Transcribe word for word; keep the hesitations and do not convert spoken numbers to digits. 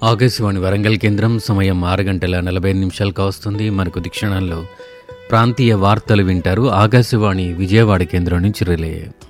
ఆకాశవాణి వరంగల్ కేంద్రం సమయం ఆరు గంటల నలభై నిమిషాలు కావస్తుంది. మరికొద్ది క్షణాల్లో ప్రాంతీయ వార్తలు వింటారు. ఆకాశవాణి విజయవాడ కేంద్రం నుంచి రిలే.